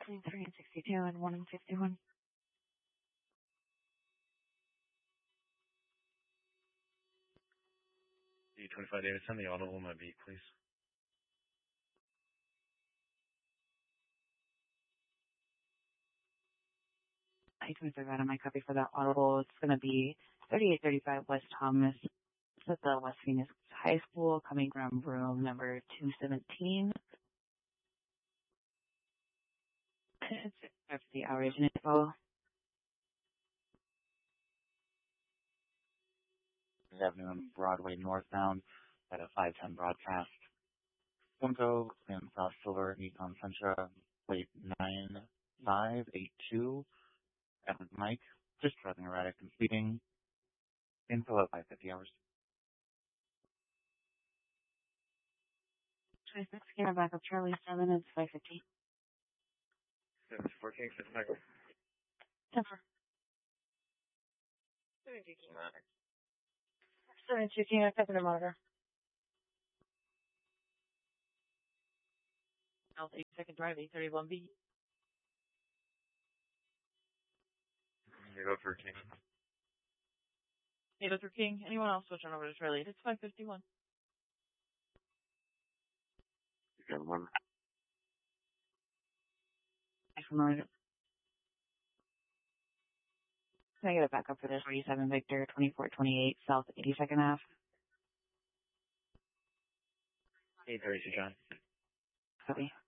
between 3 and 62 and 1 and 51. 25 Davidson, the auto will be, please. I-25 out of my copy for that audible. It's going to be 3835 West Thomas. It's at the West Phoenix High School, coming from room number 217. It's after the outage and info. Avenue and Broadway northbound at a 510 broadcast. Simcoe and South Silver, Nikon Sentra, plate 9582. And Mike, just driving erratic and speeding. Info at 550 hours. 26, get back up Charlie 7, it's 550. 74 King, 6 Michael. 10 4. 72 King Monitor. 72 King, I cover the monitor. I'll take second drive, 831B. You go for King. Hey, Dr. King, anyone else switch on over to Charlie? It's 551. You got one. Can I get it back up for this? 47 Victor, 2428 South 82nd Ave. 832 John. Copy.